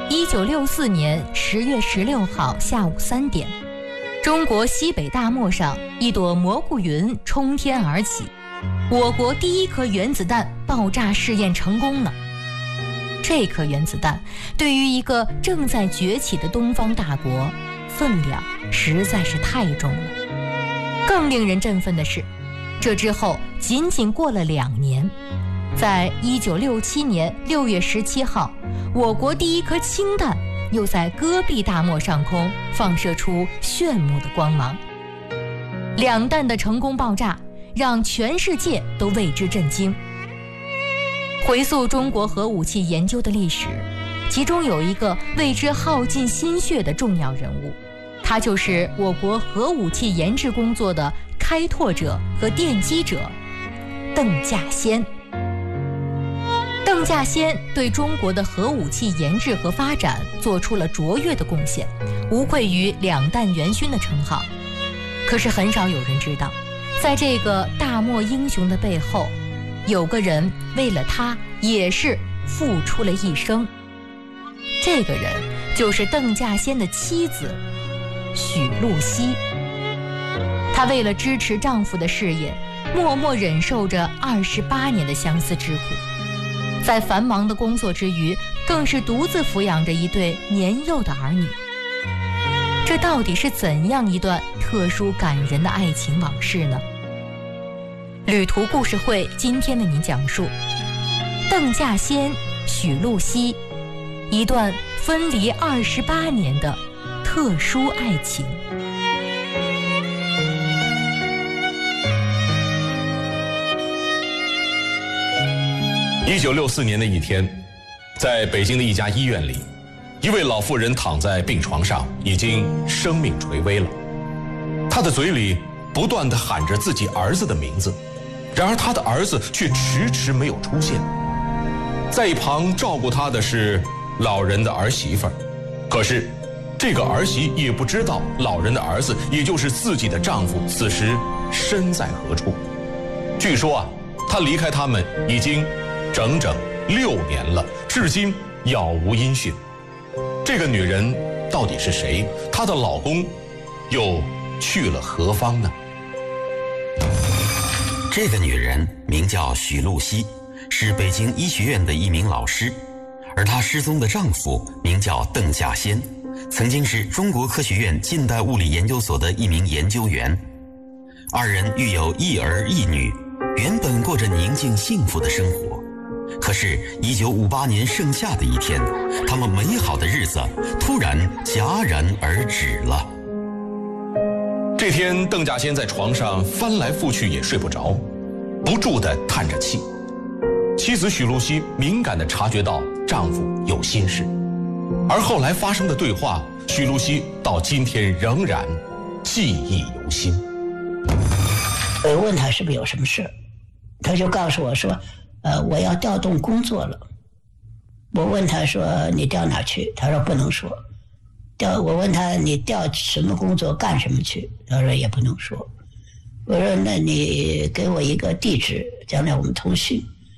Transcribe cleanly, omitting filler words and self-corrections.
1964年10月16号下午3点，中国西北大漠上一朵蘑菇云冲天而起，我国第一颗原子弹爆炸试验成功了。这颗原子弹对于一个正在崛起的东方大国，分量实在是太重了。更令人振奋的是，这之后仅仅过了2年，在1967年6月17号，我国第一颗氢弹又在戈壁大漠上空放射出炫目的光芒。2弹的成功爆炸让全世界都为之震惊。回溯中国核武器研究的历史，其中有一个为之耗尽心血的重要人物，他就是我国核武器研制工作的开拓者和奠基者邓稼先。邓稼先对中国的核武器研制和发展做出了卓越的贡献，无愧于2弹元勋的称号。可是很少有人知道，在这个大漠英雄的背后，有个人为了他也是付出了一生。这个人就是邓稼先的妻子许露西。她为了支持丈夫的事业，默默忍受着28年的相思之苦，在繁忙的工作之余，更是独自抚养着一对年幼的儿女。这到底是怎样一段特殊感人的爱情往事呢？旅途故事会今天为您讲述邓稼先、许露西，一段分离28年的特殊爱情。 1964年的一天，在北京的一家医院里，一位老妇人躺在病床上，已经生命垂危了。她的嘴里不断地喊着自己儿子的名字，然而她的儿子却迟迟没有出现。在一旁照顾她的是老人的儿媳妇儿，可是这个儿媳也不知道老人的儿子，也就是自己的丈夫，此时身在何处。据说啊，他离开他们已经整整6年了，至今杳无音讯。这个女人到底是谁？她的老公又去了何方呢？ 这个女人名叫许露西，是北京医学院的一名老师，而她失踪的丈夫名叫邓稼先，曾经是中国科学院近代物理研究所的一名研究员。2人育有1儿1女，原本过着宁静幸福的生活。可是1958年盛夏的一天，他们美好的日子突然戛然而止了。 这天，邓稼先在床上翻来覆去也睡不着，不住地叹着气。妻子许露西敏感地察觉到丈夫有心事，而后来发生的对话，许露西到今天仍然记忆犹新。 我问他是不是有什么事，他就告诉我说我要调动工作了。我问他说你调哪去，他说不能说。我问他你调什么工作干什么去，他说也不能说。我说那你给我一个地址，将来我们通讯。